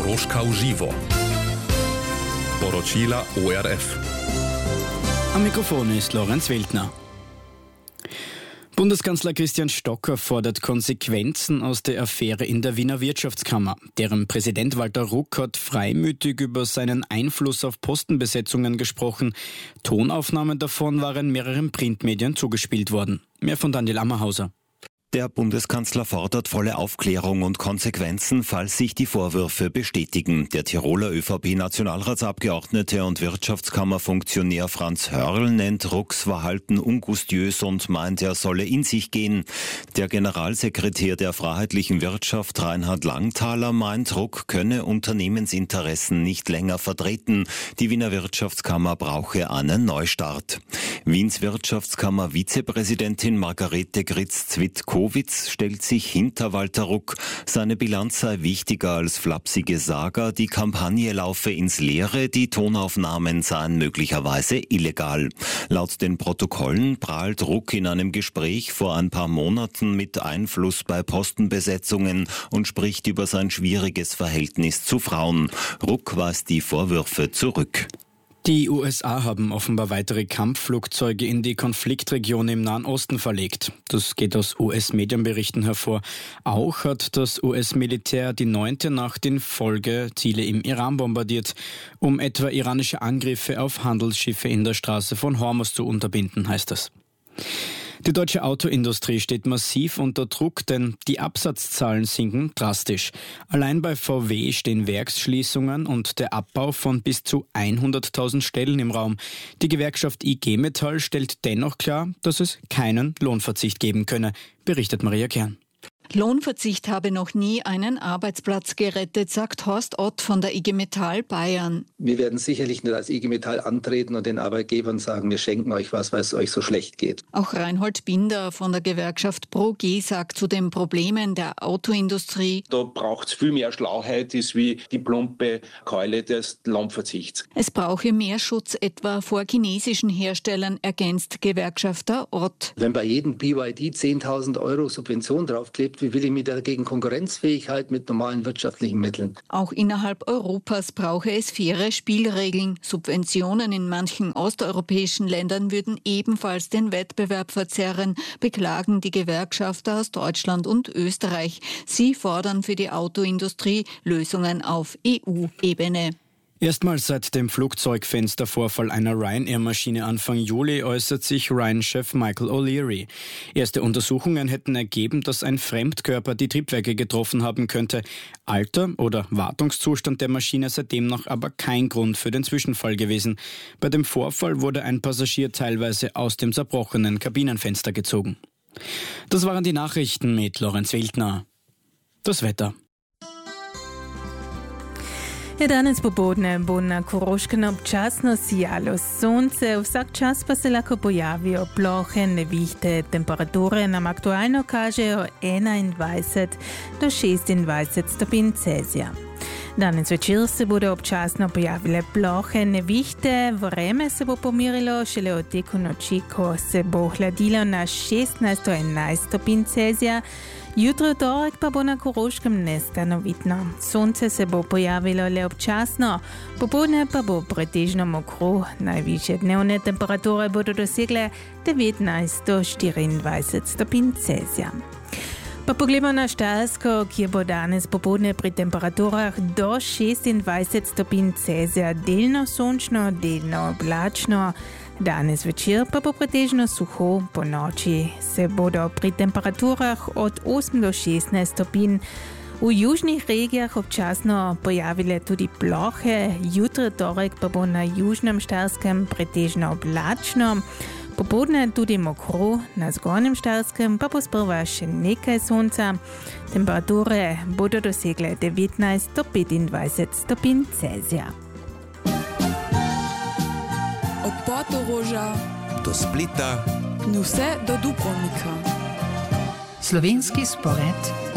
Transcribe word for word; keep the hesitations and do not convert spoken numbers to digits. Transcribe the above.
Koroška v živo. Poročila O R F. Am Mikrofon ist Lorenz Wildner. Bundeskanzler Christian Stocker fordert Konsequenzen aus der Affäre in der Wiener Wirtschaftskammer. Deren Präsident Walter Ruck hat freimütig über seinen Einfluss auf Postenbesetzungen gesprochen. Tonaufnahmen davon waren mehreren Printmedien zugespielt worden. Mehr von Daniel Ammerhauser. Der Bundeskanzler fordert volle Aufklärung und Konsequenzen, falls sich die Vorwürfe bestätigen. Der Tiroler ÖVP-Nationalratsabgeordnete und Wirtschaftskammerfunktionär Franz Hörl nennt Rucks Verhalten ungustiös und meint, er solle in sich gehen. Der Generalsekretär der Freiheitlichen Wirtschaft Reinhard Langthaler meint, Ruck könne Unternehmensinteressen nicht länger vertreten. Die Wiener Wirtschaftskammer brauche einen Neustart. Wiens Wirtschaftskammer-Vizepräsidentin Margarete Gritz-Zwitt-Kowitz stellt sich hinter Walter Ruck. Seine Bilanz sei wichtiger als flapsige Saga. Die Kampagne laufe ins Leere, die Tonaufnahmen seien möglicherweise illegal. Laut den Protokollen prahlt Ruck in einem Gespräch vor ein paar Monaten mit Einfluss bei Postenbesetzungen und spricht über sein schwieriges Verhältnis zu Frauen. Ruck weist die Vorwürfe zurück. Die U S A haben offenbar weitere Kampfflugzeuge in die Konfliktregion im Nahen Osten verlegt. Das geht aus U S-Medienberichten hervor. Auch hat das U S-Militär die neunte Nacht in Folge Ziele im Iran bombardiert, um etwa iranische Angriffe auf Handelsschiffe in der Straße von Hormuz zu unterbinden, heißt es. Die deutsche Autoindustrie steht massiv unter Druck, denn die Absatzzahlen sinken drastisch. Allein bei V W stehen Werksschließungen und der Abbau von bis zu hunderttausend Stellen im Raum. Die Gewerkschaft I G Metall stellt dennoch klar, dass es keinen Lohnverzicht geben könne, berichtet Maria Kern. Lohnverzicht habe noch nie einen Arbeitsplatz gerettet, sagt Horst Ott von der I G Metall Bayern. Wir werden sicherlich nicht als I G Metall antreten und den Arbeitgebern sagen, wir schenken euch was, weil es euch so schlecht geht. Auch Reinhold Binder von der Gewerkschaft Pro G sagt zu den Problemen der Autoindustrie: Da braucht es viel mehr Schlauheit, ist wie die plumpe Keule des Lohnverzichts. Es brauche mehr Schutz etwa vor chinesischen Herstellern, ergänzt Gewerkschafter Ott. Wenn bei jedem B Y D zehntausend Euro Subvention draufklebt, wie will ich mich dagegen konkurrenzfähig halten mit normalen wirtschaftlichen Mitteln? Auch innerhalb Europas brauche es faire Spielregeln. Subventionen in manchen osteuropäischen Ländern würden ebenfalls den Wettbewerb verzerren, beklagen die Gewerkschafter aus Deutschland und Österreich. Sie fordern für die Autoindustrie Lösungen auf E U-Ebene. Erstmals seit dem Flugzeugfenstervorfall einer Ryanair-Maschine Anfang Juli äußert sich Ryan-Chef Michael O'Leary. Erste Untersuchungen hätten ergeben, dass ein Fremdkörper die Triebwerke getroffen haben könnte. Alter oder Wartungszustand der Maschine sei demnach aber kein Grund für den Zwischenfall gewesen. Bei dem Vorfall wurde ein Passagier teilweise aus dem zerbrochenen Kabinenfenster gezogen. Das waren die Nachrichten mit Lorenz Wildner. Das Wetter. Je danes popodne bo na Koroškem občasno sijalo sonce, vsak čas pa se lahko pojavijo plohe, nevihte, temperature nam aktualno kažejo enaindvajset do šestindvajset stopinj Celzija. Danes večer se bodo občasno pojavile plohe, nevihte, vreme se bo pomirilo šele od teku noči, ko se bo hladilo na šestnajst do enajst stopinj Celzija. Jutro torek pa bo na Koroškem nestanovitno. Sonce se bo pojavilo le občasno, popoldne pa bo pretežno mokro. Najvišje dnevne temperature bodo dosegle devetnajst do štiriindvajset stopinj Celzija. Pa pogledamo na Štajersko, kjer bo danes popoldne pri temperaturah do šestindvajset stopinj Celzija delno sončno, delno oblačno. Danes večer pa bo pretežno suho, po noči se bodo pri temperaturah od osem do šestnajst stopinj v južnih regijah občasno pojavile tudi plohe. Jutri torek pa bo na južnem Štajerskem pretežno oblačno. Popoldne tudi mokro, na zgornjem Štajerskem pa bo sprva še nekaj sonca. Temperature bodo dosegle devetnajst do petindvajset stopinj Celzija. Od Portoroža do Splita, vse do Dubrovnika. Slovenski spored